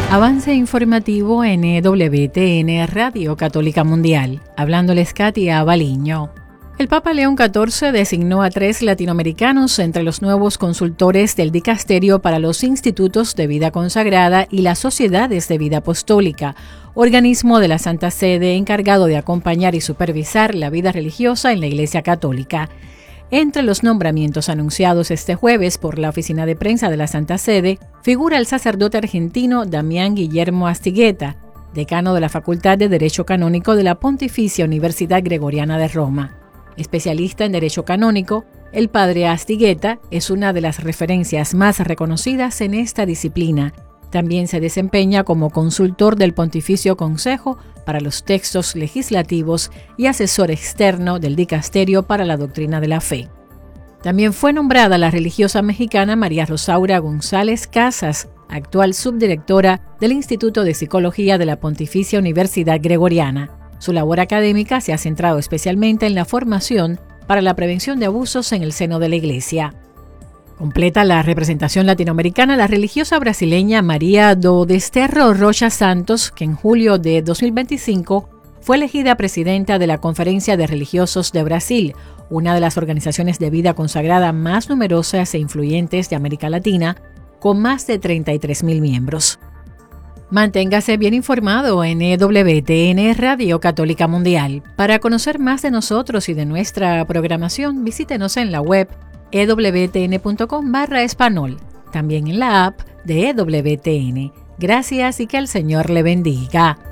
Avance informativo en EWTN Radio Católica Mundial. Hablándoles Katia Baliño. El Papa León XIV designó a 3 latinoamericanos entre los nuevos consultores del Dicasterio para los Institutos de Vida Consagrada y las Sociedades de Vida Apostólica, organismo de la Santa Sede encargado de acompañar y supervisar la vida religiosa en la Iglesia Católica. Entre los nombramientos anunciados este jueves por la Oficina de Prensa de la Santa Sede, figura el sacerdote argentino Damián Guillermo Astigueta, decano de la Facultad de Derecho Canónico de la Pontificia Universidad Gregoriana de Roma. Especialista en Derecho Canónico, el padre Astigueta es una de las referencias más reconocidas en esta disciplina. También se desempeña como consultor del Pontificio Consejo para los Textos Legislativos y asesor externo del Dicasterio para la Doctrina de la Fe. También fue nombrada la religiosa mexicana María Rosaura González Casas, actual subdirectora del Instituto de Psicología de la Pontificia Universidad Gregoriana. Su labor académica se ha centrado especialmente en la formación para la prevención de abusos en el seno de la Iglesia. Completa la representación latinoamericana la religiosa brasileña María do Desterro Rocha Santos, que en julio de 2025 fue elegida presidenta de la Conferencia de Religiosos de Brasil, una de las organizaciones de vida consagrada más numerosas e influyentes de América Latina, con más de 33.000 miembros. Manténgase bien informado en EWTN Radio Católica Mundial. Para conocer más de nosotros y de nuestra programación, visítenos en la web ewtn.com/español, también en la app de EWTN. Gracias y que el Señor le bendiga.